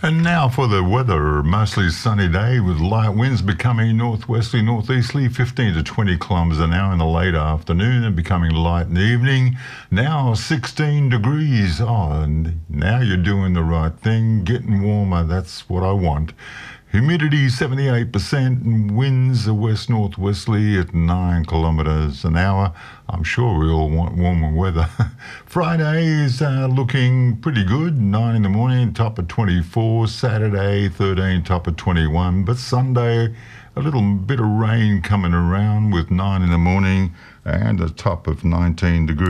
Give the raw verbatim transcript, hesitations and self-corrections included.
And now for the weather. Mostly sunny day with light winds becoming northwesterly, northeasterly, fifteen to twenty kilometres an hour in the late afternoon and becoming light in the evening. Now sixteen degrees. Oh, and now you're doing the right thing. Getting warmer, that's what I want. Humidity seventy-eight percent and winds are west-northwesterly at nine kilometres an hour. I'm sure we all want warmer weather. Friday is uh, looking pretty good. nine in the morning, top of twenty-four. Saturday, thirteen, top of twenty-one. But Sunday, a little bit of rain coming around with nine in the morning and a top of nineteen degrees.